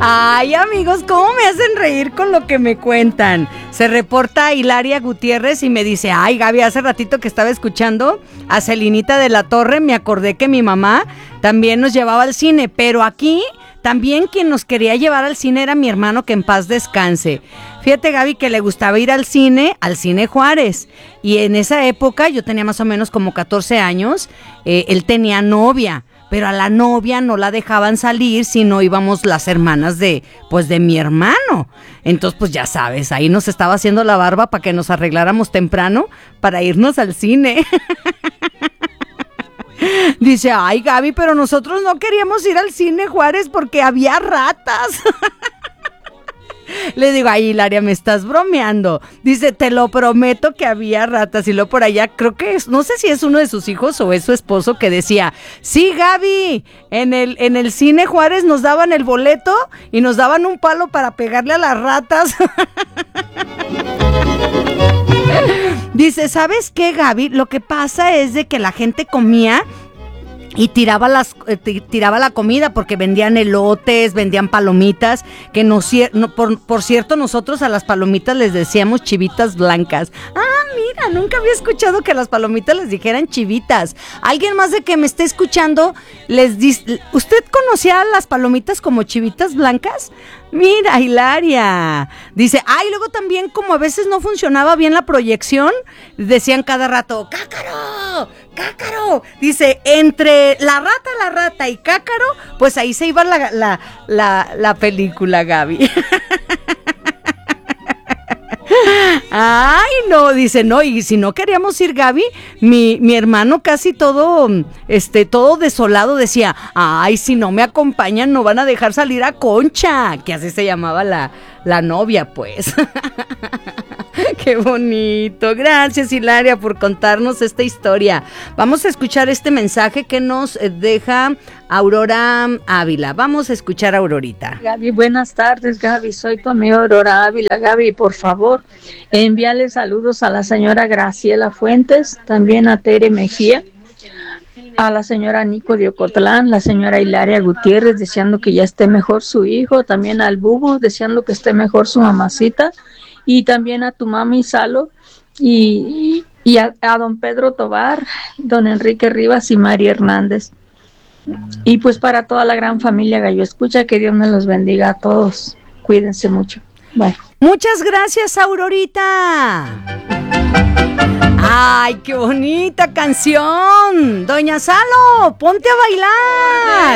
Ay, amigos, ¿cómo me hacen reír con lo que me cuentan? Se reporta Hilaria Gutiérrez y me dice, ay, Gaby, hace ratito que estaba escuchando a Celinita de la Torre, me acordé que mi mamá también nos llevaba al cine, pero aquí también quien nos quería llevar al cine era mi hermano, que en paz descanse. Fíjate, Gaby, que le gustaba ir al cine Juárez, y en esa época, yo tenía más o menos como 14 años, él tenía novia, pero a la novia no la dejaban salir si no íbamos las hermanas de mi hermano. Entonces, pues ya sabes, ahí nos estaba haciendo la barba para que nos arregláramos temprano para irnos al cine. Dice, ay, Gaby, pero nosotros no queríamos ir al cine Juárez porque había ratas. Le digo, ay, Hilaria, me estás bromeando. Dice, te lo prometo que había ratas. Y luego por allá, creo que es, no sé si es uno de sus hijos o es su esposo, que decía, sí, Gaby, en el cine Juárez nos daban el boleto y nos daban un palo para pegarle a las ratas. Dice, ¿sabes qué, Gaby? Lo que pasa es de que la gente comía y tiraba la comida, porque vendían elotes, vendían palomitas, que por cierto, nosotros a las palomitas les decíamos chivitas blancas. Ah, mira, nunca había escuchado que a las palomitas les dijeran chivitas. ¿Alguien más de que me esté escuchando usted conocía las palomitas como chivitas blancas? Mira, Hilaria. Dice, luego también, como a veces no funcionaba bien la proyección, decían cada rato, ¡cácaro! ¡Cácaro! Dice, entre la rata y cácaro, pues ahí se iba la película, Gaby. Ay, no, dice, no, y si no queríamos ir, Gaby, mi hermano casi todo desolado decía, ay, si no me acompañan no van a dejar salir a Concha, que así se llamaba la novia, pues. Qué bonito. Gracias, Hilaria, por contarnos esta historia. Vamos a escuchar este mensaje que nos deja Aurora Ávila. Vamos a escuchar a Aurorita. Gaby, buenas tardes, Gaby. Soy tu amiga Aurora Ávila. Gaby, por favor, envíale saludos a la señora Graciela Fuentes, también a Tere Mejía, a la señora Nico de Ocotlán, la señora Hilaria Gutiérrez, deseando que ya esté mejor su hijo, también al Bubo, deseando que esté mejor su mamacita, y también a tu mami Salo, y a don Pedro Tobar, don Enrique Rivas y María Hernández. Y pues para toda la gran familia Gallo Escucha, que Dios me los bendiga a todos. Cuídense mucho. Bye. Muchas gracias, Aurorita. ¡Ay, qué bonita canción! Doña Salo, ponte a bailar.